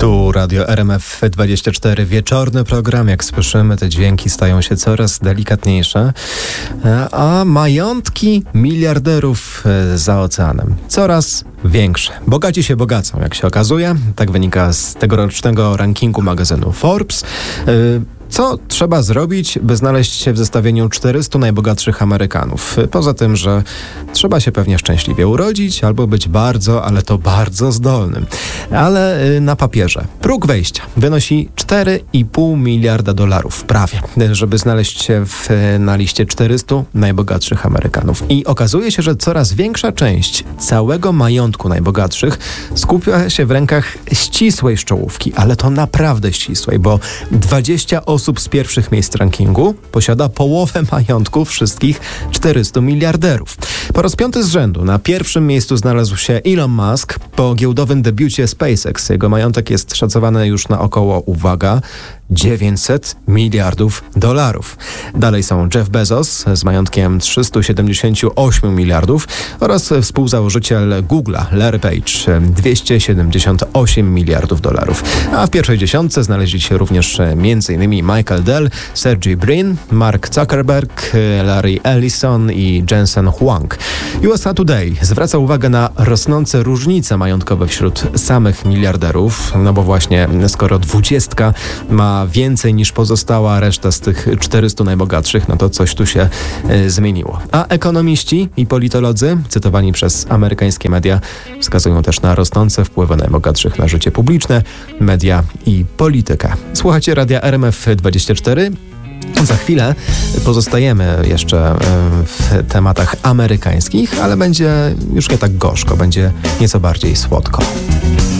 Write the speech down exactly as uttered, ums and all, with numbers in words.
Tu Radio R M F dwadzieścia cztery, wieczorny program. Jak słyszymy, te dźwięki stają się coraz delikatniejsze, a majątki miliarderów za oceanem coraz większe. Bogaci się bogacą, jak się okazuje. Tak wynika z tegorocznego rankingu magazynu Forbes. Co trzeba zrobić, by znaleźć się w zestawieniu czterystu najbogatszych Amerykanów? Poza tym, że trzeba się pewnie szczęśliwie urodzić albo być bardzo, ale to bardzo zdolnym. Ale na papierze próg wejścia wynosi cztery i pół miliarda dolarów, prawie, żeby znaleźć się w, na liście czterystu najbogatszych Amerykanów. I okazuje się, że coraz większa część całego majątku najbogatszych skupia się w rękach ścisłej czołówki, ale to naprawdę ścisłej, bo dwadzieścia osób z pierwszych miejsc rankingu posiada połowę majątku wszystkich czterystu miliarderów. Po raz piąty z rzędu na pierwszym miejscu znalazł się Elon Musk po giełdowym debiucie SpaceX. Jego majątek jest szacowany już na około, uwaga, dziewięćset miliardów dolarów. Dalej są Jeff Bezos z majątkiem trzysta siedemdziesiąt osiem miliardów oraz współzałożyciel Google'a Larry Page dwieście siedemdziesiąt osiem miliardów dolarów. A w pierwszej dziesiątce znaleźli się również m.in. Michael Dell, Sergey Brin, Mark Zuckerberg, Larry Ellison i Jensen Huang. U S A Today zwraca uwagę na rosnące różnice majątkowe wśród samych miliarderów, no bo właśnie skoro dwudziestka ma więcej niż pozostała reszta z tych czterystu najbogatszych, no to coś tu się y, zmieniło. A ekonomiści i politolodzy, cytowani przez amerykańskie media, wskazują też na rosnące wpływy najbogatszych na życie publiczne, media i politykę. Słuchajcie Radia R M F dwadzieścia cztery. Za chwilę pozostajemy jeszcze w tematach amerykańskich, ale będzie już nie tak gorzko, będzie nieco bardziej słodko.